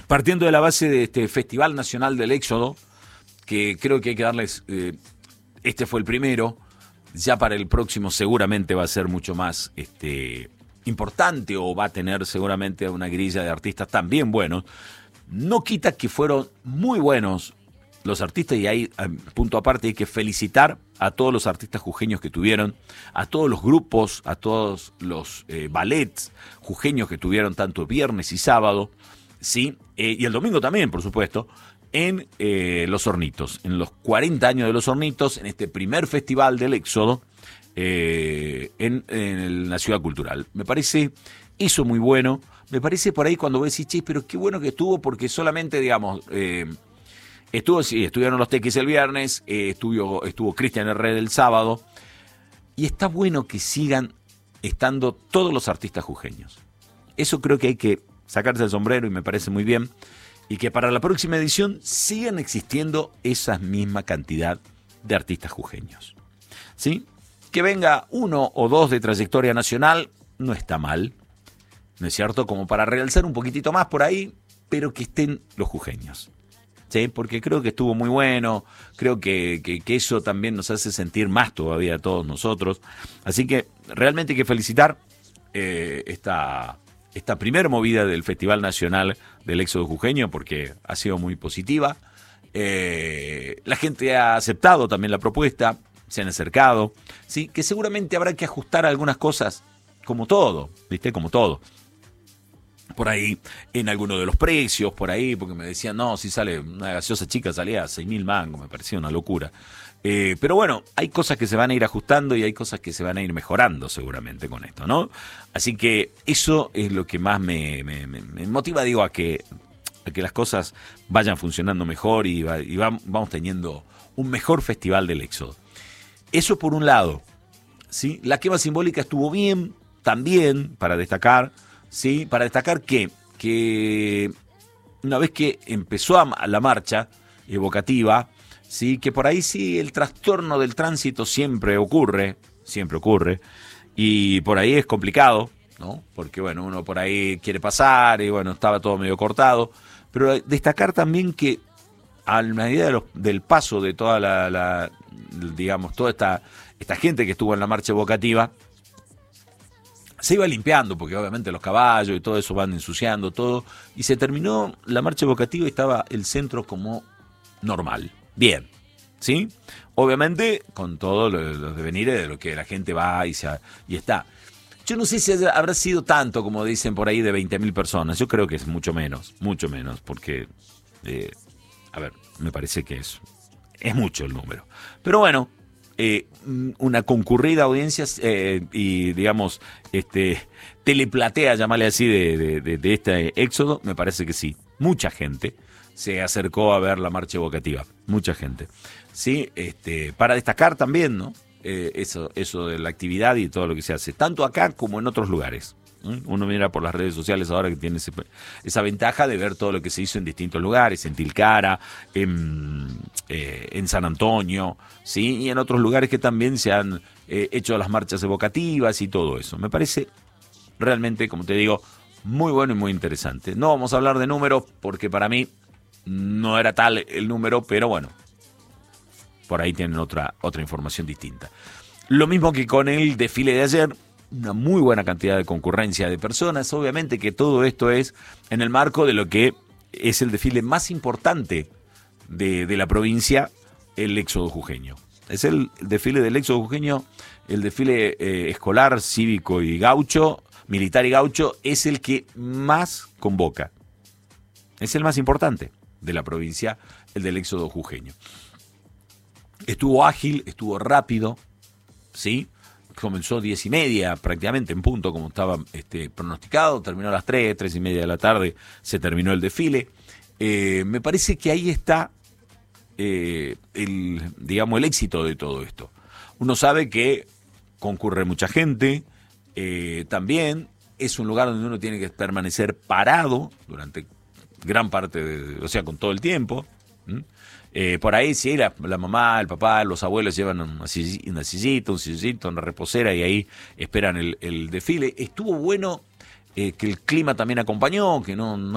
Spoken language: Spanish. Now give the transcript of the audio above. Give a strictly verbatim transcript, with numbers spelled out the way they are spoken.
partiendo de la base de este Festival Nacional del Éxodo, que creo que hay que darles, eh, este fue el primero, ya para el próximo seguramente va a ser mucho más este, importante o va a tener seguramente una grilla de artistas también buenos. No quita que fueron muy buenos los artistas y ahí, punto aparte, hay que felicitar a todos los artistas jujeños que tuvieron, a todos los grupos, a todos los eh, ballets jujeños que tuvieron tanto viernes y sábado, ¿sí? Eh, y el domingo también, por supuesto, en eh, Los Hornitos, en los cuarenta años de Los Hornitos, en este primer festival del Éxodo eh, en, en la Ciudad Cultural. Me parece eso muy bueno, me parece por ahí cuando vos decís, che, pero qué bueno que estuvo porque solamente, digamos... Eh, Estuvo, sí, estuvieron los Tequis el viernes, eh, estuvo, estuvo Cristian Herrera el sábado, y está bueno que sigan estando todos los artistas jujeños. Eso creo que hay que sacarse el sombrero y me parece muy bien, y que para la próxima edición sigan existiendo esa misma cantidad de artistas jujeños. ¿Sí? Que venga uno o dos de trayectoria nacional no está mal, ¿no es cierto? Como para realzar un poquitito más por ahí, pero que estén los jujeños. Sí, porque creo que estuvo muy bueno, creo que, que, que eso también nos hace sentir más todavía a todos nosotros. Así que realmente hay que felicitar eh, esta, esta primera movida del Festival Nacional del Éxodo Jujeño, porque ha sido muy positiva. Eh, la gente ha aceptado también la propuesta, se han acercado, ¿sí? Que seguramente habrá que ajustar algunas cosas, como todo, ¿viste? Como todo. Por ahí, en alguno de los precios, por ahí, porque me decían, no, si sale una gaseosa chica salía a seis mil mangos, me parecía una locura. Eh, pero bueno, hay cosas que se van a ir ajustando y hay cosas que se van a ir mejorando seguramente con esto, ¿no? Así que eso es lo que más me, me, me, me motiva, digo, a que, a que las cosas vayan funcionando mejor y, va, y va, vamos teniendo un mejor festival del Éxodo. Eso por un lado, ¿sí? La quema simbólica estuvo bien, también, para destacar. Sí, para destacar que, que una vez que empezó a la marcha evocativa, sí, que por ahí sí el trastorno del tránsito siempre ocurre, siempre ocurre, y por ahí es complicado, ¿no? Porque bueno, uno por ahí quiere pasar y bueno, estaba todo medio cortado, pero destacar también que a medida de los, del paso de toda la, la digamos, toda esta, esta gente que estuvo en la marcha evocativa, se iba limpiando, porque obviamente los caballos y todo eso van ensuciando todo, y se terminó la marcha evocativa y estaba el centro como normal, bien, ¿sí? Obviamente con todos los devenires de lo que la gente va y, se, y está. Yo no sé si habrá sido tanto, como dicen por ahí, de veinte mil personas, yo creo que es mucho menos, mucho menos, porque, eh, a ver, me parece que es, es mucho el número. Pero bueno, Eh, una concurrida audiencia eh, y digamos este teleplatea, llamarle así, de, de, de, de este éxodo, me parece que sí, mucha gente se acercó a ver la marcha evocativa, mucha gente, sí, este, para destacar también, ¿no? Eh, eso, eso de la actividad y todo lo que se hace, tanto acá como en otros lugares. Uno mira por las redes sociales ahora que tiene ese, esa ventaja de ver todo lo que se hizo en distintos lugares, en Tilcara, en, eh, en San Antonio, ¿sí? Y en otros lugares que también se han eh, hecho las marchas evocativas y todo eso. Me parece realmente, como te digo, muy bueno y muy interesante. No vamos a hablar de números porque para mí no era tal el número, pero bueno, por ahí tienen otra, otra información distinta. Lo mismo que con el desfile de ayer. Una muy buena cantidad de concurrencia de personas. Obviamente que todo esto es en el marco de lo que es el desfile más importante de, de la provincia, el Éxodo Jujeño. Es el desfile del Éxodo Jujeño, el desfile eh, escolar, cívico y gaucho, militar y gaucho, es el que más convoca. Es el más importante de la provincia, el del Éxodo Jujeño. Estuvo ágil, estuvo rápido, ¿sí? Comenzó diez y media prácticamente en punto como estaba este, pronosticado, terminó a las tres, tres y media de la tarde, se terminó el desfile. Eh, me parece que ahí está eh, el, digamos, el éxito de todo esto. Uno sabe que concurre mucha gente, eh, también es un lugar donde uno tiene que permanecer parado durante gran parte, de, o sea, con todo el tiempo. ¿Mm? Eh, por ahí sí, la, la mamá, el papá, los abuelos llevan una sillita, una sillita, un sillito, una reposera y ahí esperan el, el desfile. Estuvo bueno eh, que el clima también acompañó, que no, no